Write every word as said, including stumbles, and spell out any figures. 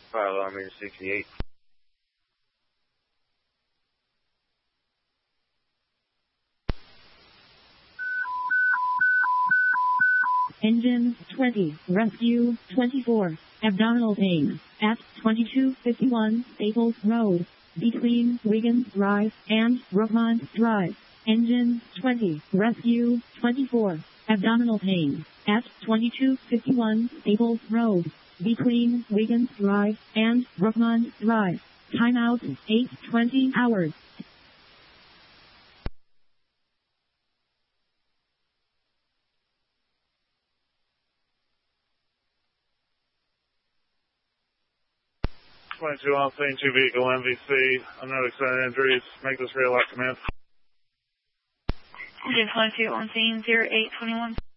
Pilot on Main sixty-eight. Engine twenty, rescue twenty-four, abdominal pain, at twenty-two fifty-one Staples Road, between Wiggins Drive and Rockmont Drive. Engine twenty, rescue twenty-four, abdominal pain, at twenty-two fifty-one Staples Road, between Wiggins Drive and Rockmont Drive. Timeout eight twenty hours. twenty-two on scene, two vehicle M V C, unknown extended injuries. Make this real out command. Engine twenty-two on scene, zero eight twenty-one.